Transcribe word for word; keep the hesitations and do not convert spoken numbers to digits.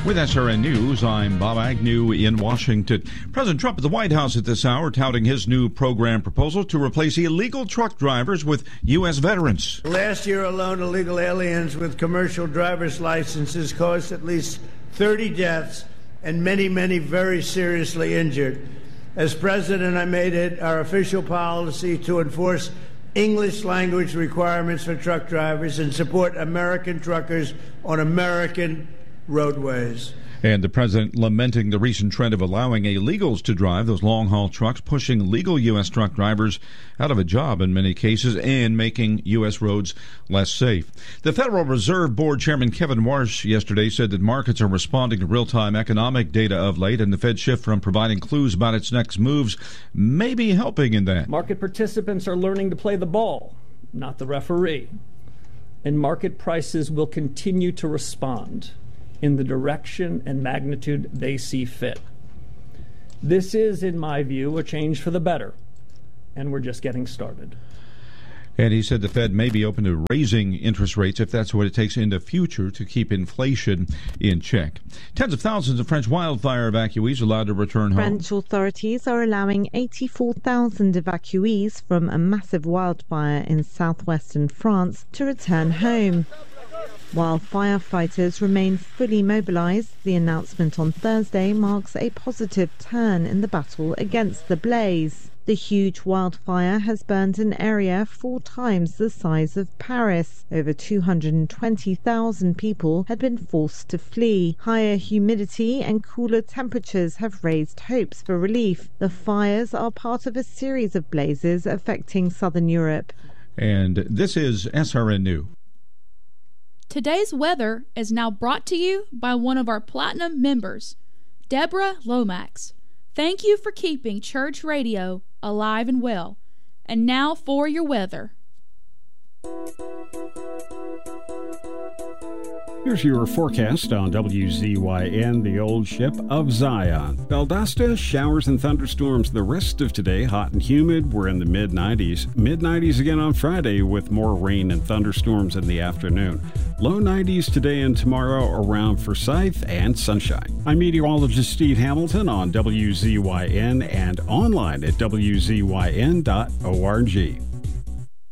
With S R N News, I'm Bob Agnew in Washington. President Trump at the White House at this hour touting his new program proposal to replace illegal truck drivers with U S veterans. Last year alone, illegal aliens with commercial driver's licenses caused at least thirty deaths and many, many very seriously injured. As president, I made it our official policy to enforce English language requirements for truck drivers and support American truckers on American roadways. And the president lamenting the recent trend of allowing illegals to drive those long-haul trucks, pushing legal U S truck drivers out of a job in many cases and making U S roads less safe. The Federal Reserve Board Chairman Kevin Warsh yesterday said that markets are responding to real-time economic data of late, and the Fed's shift from providing clues about its next moves may be helping in that. Market participants are learning to play the ball, not the referee, and market prices will continue to respond in the direction and magnitude they see fit. This is, in my view, a change for the better, and we're just getting started. And he said the Fed may be open to raising interest rates if that's what it takes in the future to keep inflation in check. Tens of thousands of French wildfire evacuees allowed to return home. French authorities are allowing eighty-four thousand evacuees from a massive wildfire in southwestern France to return home. While firefighters remain fully mobilized, the announcement on Thursday marks a positive turn in the battle against the blaze. The huge wildfire has burned an area four times the size of Paris. Over two hundred twenty thousand people had been forced to flee. Higher humidity and cooler temperatures have raised hopes for relief. The fires are part of a series of blazes affecting southern Europe. And this is S R N News. Today's weather is now brought to you by one of our Platinum members, Deborah Lomax. Thank you for keeping church radio alive and well. And now for your weather. Here's your forecast on W Z Y N, the old ship of Zion. Valdosta, showers and thunderstorms the rest of today. Hot and humid. We're in the mid nineties. mid nineties again on Friday with more rain and thunderstorms in the afternoon. Low nineties today and tomorrow around Forsyth and sunshine. I'm meteorologist Steve Hamilton on W Z Y N and online at W Z Y N dot org.